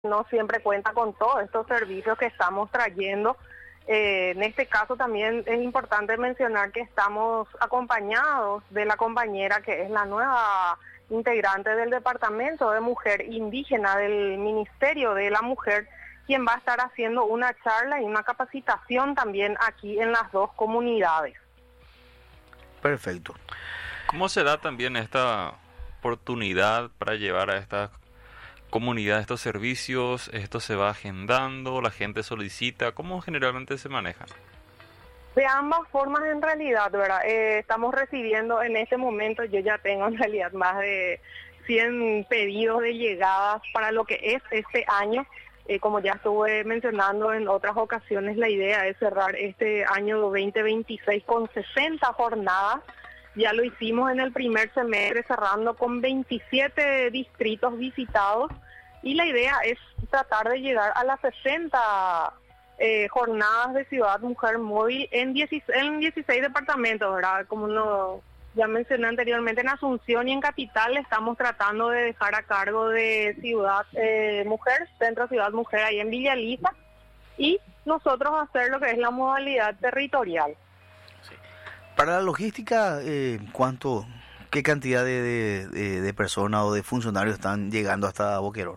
no siempre cuenta con todos estos servicios que estamos trayendo. En este caso también es importante mencionar que estamos acompañados de la compañera que es la nueva integrante del Departamento de Mujer Indígena del Ministerio de la Mujer, quien va a estar haciendo una charla y una capacitación también aquí en las dos comunidades. Perfecto. ¿Cómo se da también esta oportunidad para llevar a esta comunidad estos servicios? ¿Esto se va agendando? ¿La gente solicita? ¿Cómo generalmente se maneja? De ambas formas en realidad, ¿verdad? Estamos recibiendo en este momento, yo ya tengo en realidad más de 100 pedidos de llegadas para lo que es este año. Como ya estuve mencionando en otras ocasiones, la idea es cerrar este año 2026 con 60 jornadas. Ya lo hicimos en el primer semestre, cerrando con 27 distritos visitados, y la idea es tratar de llegar a las 60 jornadas de Ciudad Mujer Móvil en 16 departamentos, ¿verdad? Como ya mencioné anteriormente, en Asunción y en Capital estamos tratando de dejar a cargo de Ciudad Mujer, Centro Ciudad Mujer ahí en Villa Elisa, y nosotros hacer lo que es la modalidad territorial. Para la logística, ¿qué cantidad de personas o de funcionarios están llegando hasta Boquerón?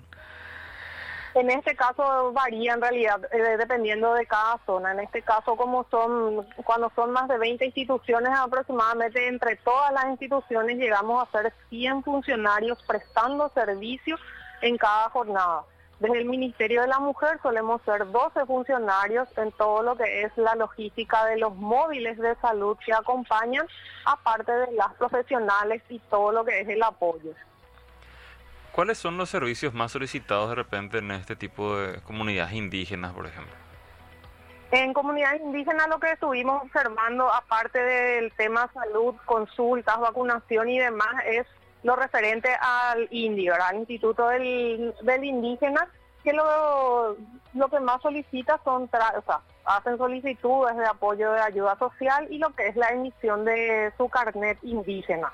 En este caso varía en realidad, dependiendo de cada zona. En este caso, cuando son más de 20 instituciones aproximadamente, entre todas las instituciones llegamos a ser 100 funcionarios prestando servicio en cada jornada. Desde el Ministerio de la Mujer solemos ser 12 funcionarios en todo lo que es la logística de los móviles de salud que acompañan, aparte de las profesionales y todo lo que es el apoyo. ¿Cuáles son los servicios más solicitados de repente en este tipo de comunidades indígenas, por ejemplo? En comunidades indígenas lo que estuvimos observando, aparte del tema salud, consultas, vacunación y demás, es lo referente al INDI, ¿verdad? Al Instituto del Indígena, que lo que más solicita hacen solicitudes de apoyo de ayuda social y lo que es la emisión de su carnet indígena.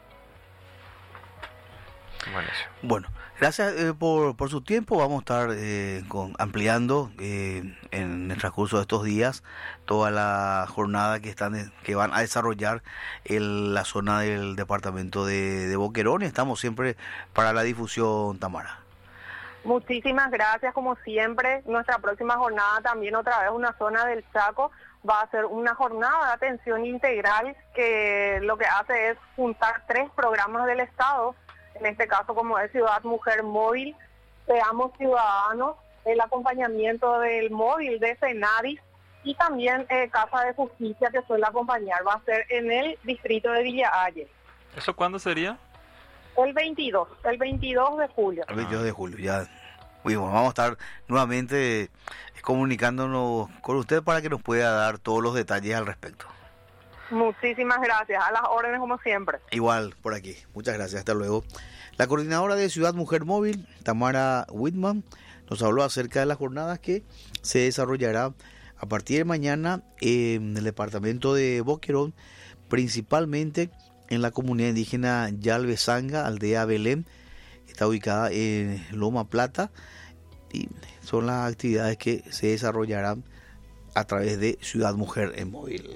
Bueno, gracias por su tiempo. Vamos a estar ampliando en el transcurso de estos días toda la jornada que van a desarrollar en la zona del departamento de Boquerón. Estamos siempre para la difusión, Tamara. Muchísimas gracias, como siempre. Nuestra próxima jornada también otra vez una zona del Chaco. Va a ser una jornada de atención integral que lo que hace es juntar 3 programas del Estado. En este caso, como es Ciudad Mujer Móvil, Seamos Ciudadanos, el acompañamiento del móvil de Senadis y también Casa de Justicia que suele acompañar. Va a ser en el distrito de Villa Ayes. ¿Eso cuándo sería? El 22 de julio. El 22 de julio, ya. Bueno, vamos a estar nuevamente comunicándonos con usted para que nos pueda dar todos los detalles al respecto. Muchísimas gracias, a las órdenes como siempre. Igual por aquí, muchas gracias, hasta luego. La coordinadora de Ciudad Mujer Móvil, Tamara Whitman, nos habló acerca de las jornadas que se desarrollará a partir de mañana en el departamento de Boquerón, principalmente en la comunidad indígena Yalvezanga, aldea Belén, está ubicada en Loma Plata, y son las actividades que se desarrollarán a través de Ciudad Mujer en Móvil.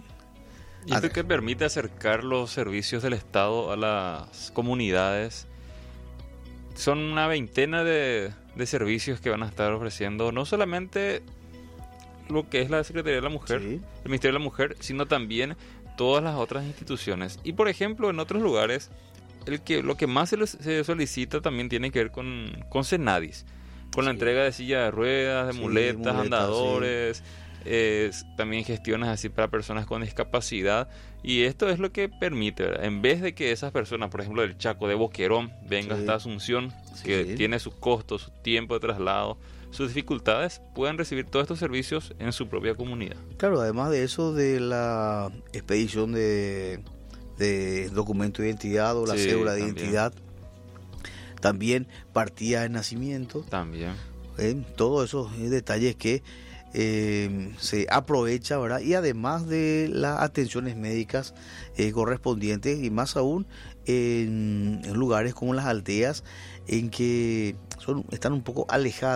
¿Y esto que permite acercar los servicios del Estado a las comunidades? Son una veintena de servicios que van a estar ofreciendo, no solamente lo que es la Secretaría de la Mujer, sí, el Ministerio de la Mujer, sino también todas las otras instituciones. Y por ejemplo, en otros lugares, lo que más se solicita también tiene que ver con Senadis, con la entrega de sillas de ruedas, de muletas, andadores, también gestiones así para personas con discapacidad. Y esto es lo que permite, ¿verdad? En vez de que esas personas, por ejemplo del Chaco, de Boquerón, venga hasta Asunción, que tiene sus costos, su tiempo de traslado, sus dificultades, puedan recibir todos estos servicios en su propia comunidad. Claro, además de eso, de la expedición de documento de identidad o la cédula de identidad, también partida de nacimiento, también todos esos detalles que se aprovecha, ¿verdad? Y además de las atenciones médicas correspondientes, y más aún en lugares como las aldeas, en que están un poco alejadas